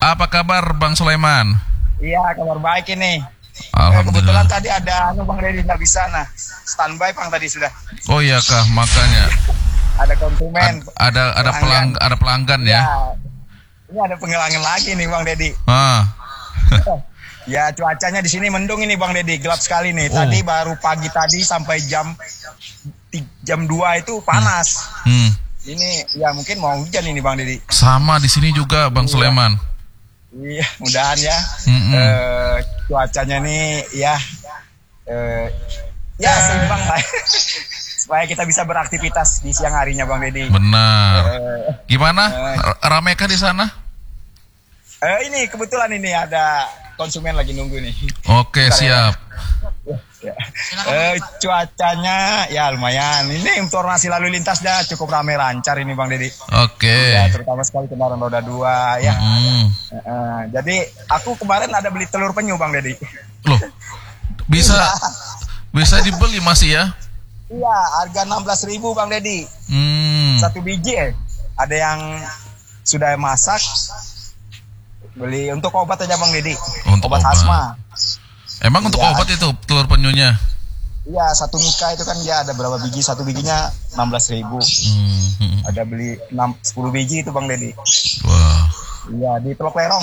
Apa kabar Bang Sulaiman? Iya, kabar baik ini. Alhamdulillah. Kebetulan tadi ada Bang Deddy nggak bisa, nah standby Bang tadi sudah. Oh iya kah, makanya Ada konsumen. ada pelanggan ya. Ini ada penghilangan lagi nih Bang Deddy. Ya cuacanya di sini mendung ini Bang Deddy, gelap sekali nih. Tadi baru pagi tadi sampai jam 2 itu panas. Ini ya mungkin mau hujan ini Bang Deddy. Sama di sini juga Bang Sulaiman. Iya, mudahan ya. Cuacanya nih ya seimbang lah. Supaya kita bisa beraktivitas di siang harinya Bang Deddy. Benar. Gimana? Ramekah di sana? Ini kebetulan ini ada konsumen lagi nunggu nih. Oke, siap. Cuacanya ya lumayan. Ini informasi lalu lintas dah cukup ramai lancar ini Bang Deddy. Oke. Ya, terutama sekali kendaraan roda 2 ya. Jadi aku kemarin ada beli telur penyu Bang Deddy. Loh, bisa dibeli masih ya? Iya, harga 16.000 Bang Deddy. Satu biji Ada yang sudah masak. Beli untuk obat aja Bang Deddy. Untuk obat asma. Emang untuk obat itu telur penyunya? Iya, satu mika itu kan dia ada berapa biji? Satu bijinya 16.000. Ada beli 10 biji itu Bang Deddy. Wah. Iya, di Teluk Lerong.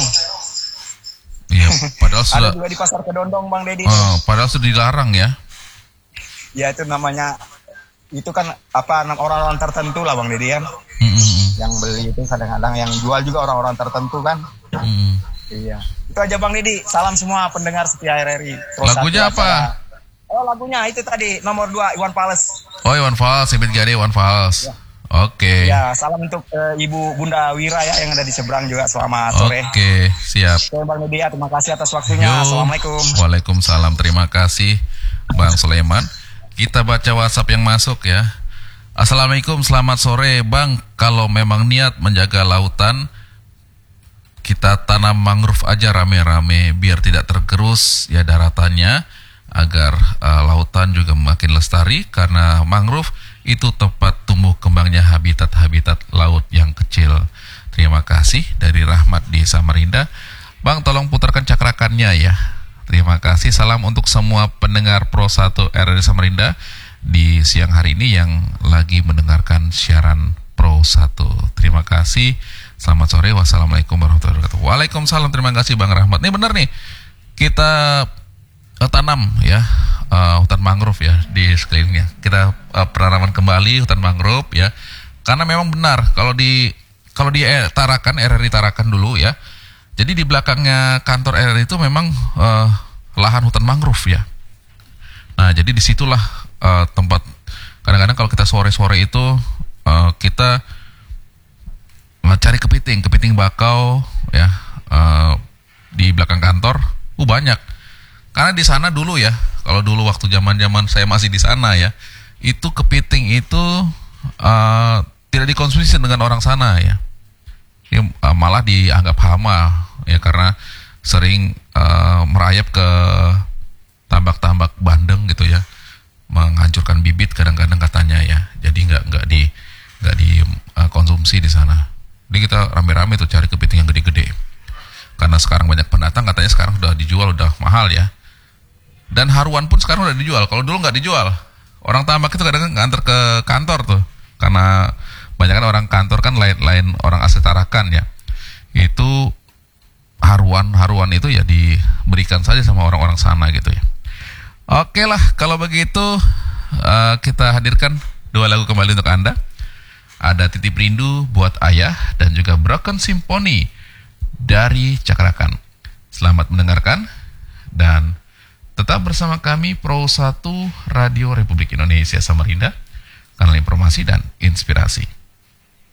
Iya, padahal sudah. Ada juga di Pasar Kedondong Bang Deddy. Padahal sudah dilarang ya? Ya itu namanya, itu kan orang-orang tertentu lah Bang Deddy kan. Yang beli itu kadang-kadang yang jual juga orang-orang tertentu kan. Iya. Itu aja Bang Deddy. Salam semua pendengar setia RRI. Lagunya apa? Lagunya itu tadi nomor 2 Iwan Fals. Oh, Iwan Fals, Sebit Gade Iwan Fals. Ya. Oke. Ya, salam untuk Ibu Bunda Wira ya yang ada di seberang juga. Selamat sore. Oke, siap. Oke Bang Deddy, terima kasih atas waktunya. Assalamualaikum. Waalaikumsalam. Terima kasih Bang Sulaiman. Kita baca WhatsApp yang masuk ya. Assalamualaikum, selamat sore Bang. Kalau memang niat menjaga lautan, kita tanam mangrove aja rame-rame biar tidak tergerus ya daratannya, agar lautan juga makin lestari, karena mangrove itu tempat tumbuh kembangnya habitat-habitat laut yang kecil. Terima kasih dari Rahmat di Samarinda. Bang, tolong putarkan cakrakannya ya. Terima kasih. Salam untuk semua pendengar Pro 1 RRI Samarinda di siang hari ini yang lagi mendengarkan siaran Pro 1. Terima kasih. Selamat sore. Wassalamualaikum warahmatullahi wabarakatuh. Waalaikumsalam. Terima kasih Bang Rahmat. Ini benar nih. Kita tanam ya hutan mangrove ya di sekelilingnya. Kita penanaman kembali hutan mangrove ya. Karena memang benar kalau di Tarakan, RRI Tarakan dulu ya. Jadi di belakangnya kantor RRI itu memang lahan hutan mangrove ya. Nah, jadi disitulah tempat kadang-kadang kalau kita sore-sore itu kita cari kepiting bakau ya di belakang kantor. Banyak. Karena di sana dulu ya, kalau dulu waktu zaman-zaman saya masih di sana ya, itu kepiting itu tidak dikonsumsi dengan orang sana ya. Malah dianggap hama ya, karena sering merayap ke tambak-tambak bandeng gitu ya, menghancurkan bibit kadang-kadang katanya ya. Jadi nggak dikonsumsi di sana. Jadi kita rame-rame tuh cari kepiting yang gede-gede. Karena sekarang banyak pendatang, katanya sekarang udah dijual, udah mahal ya. Dan haruan pun sekarang udah dijual. Kalau dulu nggak dijual, orang tambak itu kadang-kadang nganter ke kantor tuh, karena banyak kan orang kantor kan lain orang asli Tarakan ya. Itu haruan itu ya diberikan saja sama orang-orang sana gitu ya. Oke lah, kalau begitu kita hadirkan 2 lagu kembali untuk Anda. Ada Titip Rindu buat Ayah dan juga Broken Symphony dari Cakrakan. Selamat mendengarkan dan tetap bersama kami Pro 1 Radio Republik Indonesia Samarinda, kanal informasi dan inspirasi.